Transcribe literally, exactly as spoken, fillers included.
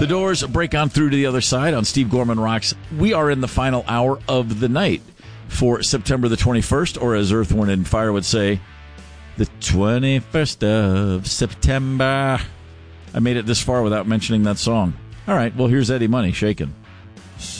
The Doors break on through to the other side on Steve Gorman Rocks. We are in the final hour of the night for September the twenty-first, or as Earth, Wind, and Fire would say, the twenty-first of September. I made it this far without mentioning that song. All right, well, here's Eddie Money, Shakin'.